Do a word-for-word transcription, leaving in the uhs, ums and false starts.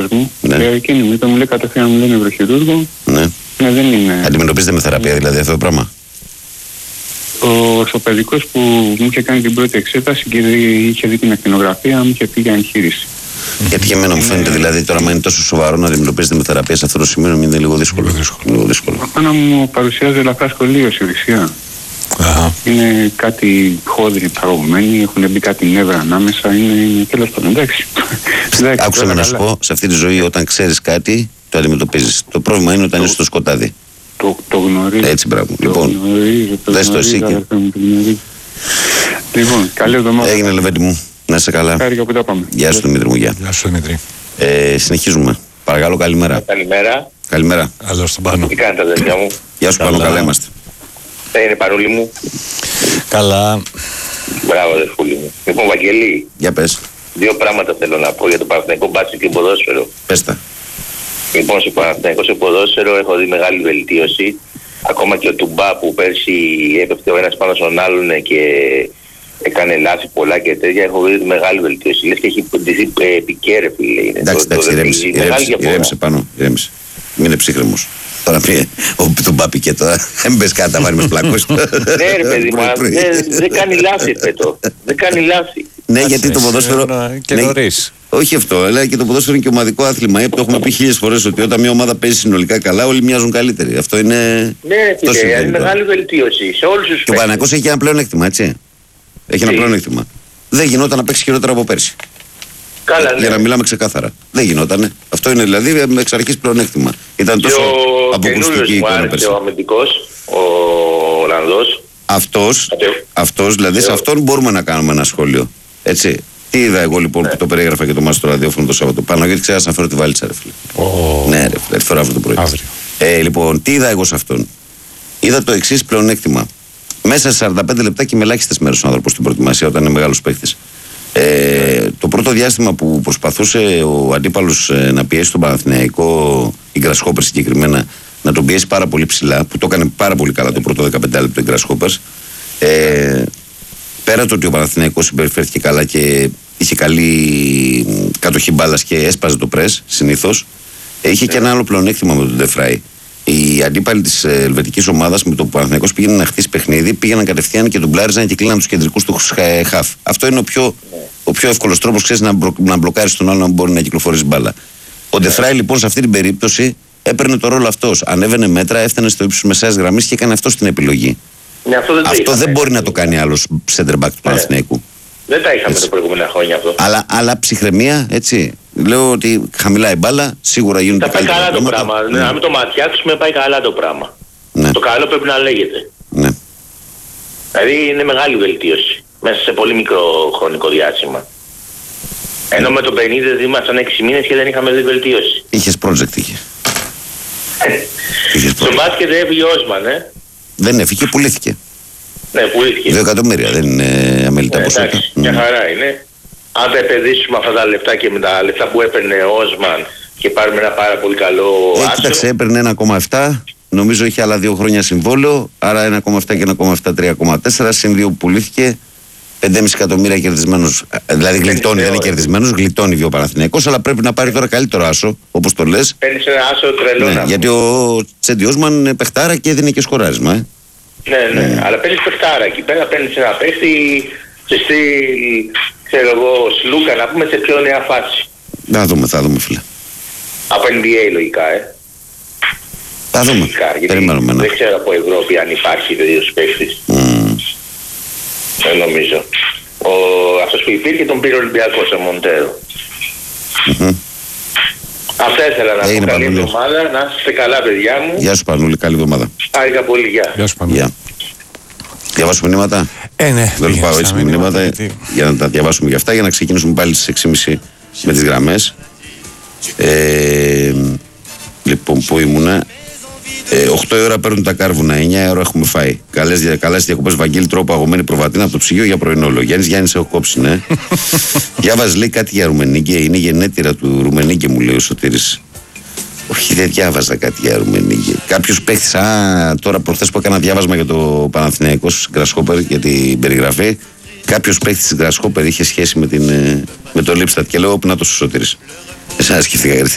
μου. Ναι. Και εκείνη μου είπε, μου λέει κατευθείαν μου λέει νευροχειρούργο. Ναι. Ναι, δεν είναι. Αντιμετωπίζετε με θεραπεία δηλαδή αυτό το πράγμα? Ο ορθοπαιδικός που μου είχε κάνει την πρώτη εξέταση και είχε δει την ακτινογραφία, μου είχε πει για εγχείρηση. Γιατί και εμένα μου φαίνεται δηλαδή τώρα, μα είναι τόσο σοβαρό να αντιμετωπίζετε με θεραπεία σε αυτό το σημείο, είναι λίγο δύσκολο. Λίγο δύσκολο. Απάνω μου παρουσιάζει ελαφρά σχολίωση ουσία. Αχα. Είναι κάτι χόδροι παγωμένοι, έχουν μπει κάτι νεύρα ανάμεσα, είναι, είναι τέλος πάντων, εντάξει. Άκουσα με να σου πω, σε αυτή τη ζωή όταν ξέρεις κάτι, το αντιμετωπίζεις. Το πρόβλημα είναι όταν είσαι στο σκοτάδι. Το, το γνωρίζω. Έτσι, μπράβο. Το Λοιπόν, γνωρίζω, το δες το εσύ και... Λοιπόν, καλή εβδομάδα. Έγινε, Λεβέντη μου. Να είσαι καλά. Χάρηκα που τα πάμε. Γεια σου, Δημήτρη μου, γεια. Γεια σου, Δημήτρη. Ε, συνεχίζουμε. Παρακαλώ, καλημέρα. Καλημέρα. Καλημέρα. Άλλο στον Πάνο. Τι κάνετε, αδερφιά μου? Γεια σου, Πάνο, καλά είμαστε. Ε, είναι παρούλη μου. Καλά. Μπράβο, αδερφούλη μου. Λοιπόν, Βαγγελή, Για πες. δύο πράγματα θέλω να πω για το Παναθηναϊκό μπάσκετ και ποδόσφαιρο. Πες τα. Λοιπόν, στο Παναθηναϊκό σε ποδόσφαιρο έχω δει μεγάλη βελτίωση. Ακόμα και ο Τουμπά που πέρσι έπεφτε ο ένας πάνω στον άλλον και έκανε λάθη πολλά και τέτοια, έχω δει μεγάλη βελτίωση. Λες και έχει ποντιστεί πικέρε, φίλε. Εντάξει, εντάξει, ηρέμησε, ηρέμησε, ηρέμησε πάνω, ηρέμησε. Μην είναι ψύχρεμος. Τώρα πει, τον Πάπη και τώρα, δεν μπες κάτω να βάλει με πλακούς. Ναι ρε παιδί μου, δεν κάνει λάθη φέτο. Δεν κάνει λάθη. Ναι, γιατί το ποδόσφαιρο... Και νωρίς. Όχι αυτό, αλλά και το ποδόσφαιρο είναι και ομαδικό άθλημα. Το έχουμε πει χίλιες φορές ότι όταν μια ομάδα παίζει συνολικά καλά, όλοι μοιάζουν καλύτεροι. Αυτό είναι. Ναι, φίλε, είναι μεγάλη βελτίωση σε όλους τους. Και ο Παναθηναϊκός έχει ένα πλεονέκτημα, έτσι. Έχει ένα πλεονέκτημα. Δεν γινόταν να παίξει χειρότερα από πέρσι. Καλά, ναι. Για να μιλάμε ξεκάθαρα. Δεν γινότανε. Αυτό είναι δηλαδή εξ αρχής πλεονέκτημα. Ήταν τόσο αποκρουστική η εικόνα πέρσι. Ο αμυντικός, ο Ολλανδός. Αυτός, αυτός, δηλαδή σε αυτόν μπορούμε να κάνουμε ένα σχόλιο. Έτσι. Τι είδα εγώ λοιπόν που το περιέγραφα και το μάθω στο ραδιόφωνο το Σάββατο. Πάνω γιατί ξέχασα να φέρω τη βαλίτσα, ρε φίλε. Oh. Ναι, ρε φίλε, τη φέρω αυτό το πρωί. Αύριο. Ε, λοιπόν, τι είδα εγώ σε αυτόν? Είδα το εξής πλεονέκτημα. Μέσα σε σαράντα πέντε λεπτά και με ελάχιστες μέρες ο άνθρωπος στην προετοιμασία όταν είναι μεγάλος παίκτης. Ε, το πρώτο διάστημα που προσπαθούσε ο αντίπαλος ε, να πιέσει τον Παναθηναϊκό, η Grasshopper συγκεκριμένα, να τον πιέσει πάρα πολύ ψηλά, που το έκανε πάρα πολύ καλά το πρώτο δεκαπέντε λεπτό η Grasshopper. Ε, πέρα το ότι ο Παναθηναϊκός συμπεριφέρθηκε καλά και είχε καλή κατοχή μπάλας και έσπαζε το πρες συνήθως, είχε και ένα άλλο πλεονέκτημα με τον Ντεφράι. Οι αντίπαλοι της ελβετικής ομάδας με το που ο Παναθηναϊκός πήγαινε να χτίσει παιχνίδι, πήγαιναν κατευθείαν και τον πλάριζαν και κλείναν τους κεντρικούς του χαφ. Αυτό είναι ο πιο, ο πιο εύκολος τρόπος, ξέρεις, να, μπρο, να μπλοκάρεις τον άλλο να μπορεί να κυκλοφορήσει μπάλα. Ο Ντεφράι λοιπόν σε αυτή την περίπτωση έπαιρνε το ρόλο αυτός. Ανέβαινε μέτρα, έφτανε στο ύψος μεσαίας γραμμής και έκανε αυτό την επιλογή. Ναι, αυτό δεν, αυτό δεν είχαμε. μπορεί να το κάνει άλλος center back του Παναθηναϊκού. Δεν τα είχαμε τα προηγούμενα χρόνια αυτό. Αλλά, αλλά ψυχραιμία, έτσι. Λέω ότι χαμηλά η μπάλα, σίγουρα γίνονται θα πάει καλά το πράγμα. Ναι. Να μην το ματιάξουμε, πάει καλά το πράγμα. Ναι. Το καλό πρέπει να λέγεται. Ναι. Δηλαδή είναι μεγάλη βελτίωση μέσα σε πολύ μικρό χρονικό διάστημα. Ενώ με το πενήντα ήμασταν έξι μήνες και δεν είχαμε δει βελτίωση. Είχες project, είχε. Στο μπάσκετ έφυγε ο Όσμαν, ε. Δεν έφυγε, πουλήθηκε. Ναι, πουλήθηκε. Δύο εκατομμύρια, δεν είναι αμελητά ναι, ποσότητα. Εντάξει, μια χαρά είναι. Αν τα επενδύσουμε αυτά τα λεφτά και με τα λεφτά που έπαιρνε ο Όσμαν και πάρουμε ένα πάρα πολύ καλό ε, άσο. Κοίταξε, έπαιρνε ένα κόμμα επτά, νομίζω είχε άλλα δύο χρόνια συμβόλαιο, άρα ένα κόμμα επτά και ένα κόμμα επτά, τρία κόμμα τέσσερα, συν δύο που πουλήθηκε, πέντε κόμμα πέντε εκατομμύρια κερδισμένος. Δηλαδή γλιτώνει, δεν είναι κερδισμένος, γλιτώνει δύο Παναθηναϊκός, αλλά πρέπει να πάρει τώρα καλύτερο άσο, όπως το λες. Παίρνεις ένα άσο τρελό. Ναι, γιατί ο Τσέντι Όσμαν παιχτάρα και έδινε και σκοράρισμα. Ε. Ναι, ναι, mm. αλλά παίρνεις παιχτάρα εκεί πέρα, παίρνεις ένα παίχτη και στη, ξέρω εγώ, Σλούκα, να πούμε σε πιο νέα φάση. Θα δούμε, θα δούμε, φίλε. Από εν μπι έι λογικά, ε. Θα δούμε. Περιμένουμε. Δεν ξέρω από Ευρώπη αν υπάρχει τέτοιος παίχτης. Mm. Δεν νομίζω. Ο, αυτός που υπήρχε τον πήρε ο Ολυμπιακός, ο Μοντέρο. Mm-hmm. Αυτά ήθελα να πω. Καλή εβδομάδα. Να είστε καλά, παιδιά μου. Γεια σου, Πανούλη. Καλή εβδομάδα. Χάρηκα πολύ. Γεια. Γεια σου, Πανούλη. Διαβάσουμε μηνύματα. Ε, ναι. Δεν πάω έτσι με μηνύματα γιατί... για να τα διαβάσουμε για αυτά, για να ξεκινήσουμε πάλι στις έξι και μισή με τις γραμμές. Ε, λοιπόν, πού ήμουνα. Ε, οκτώ η ώρα παίρνουν τα κάρβουνα, εννιά η ώρα έχουμε φάει. Καλές, καλές διακοπές, Βαγγέλη, τρόπο αγωμένη προβατίνα από το ψυγείο για πρωινόλο. Γιάννης Γιάννης, έχω κόψει, ναι. Διάβαζε, λέει, κάτι για Ρουμενίγκε. Είναι γενέτειρα του Ρουμενίγκε, μου λέει ο Σωτήρης. Όχι, δεν διάβαζα κάτι για Ρουμενίγκε. Κάποιος παίχτης, α, τώρα προχθές που έκανα διάβασμα για το Παναθηναϊκός Grasshopper για την περιγραφή. Κάποιος παίχτης της Grasshopper είχε σχέση με, την, με το Λίπστατ και λέω, όπου να το Σωτήρης. Εσάς σκεφτήκα,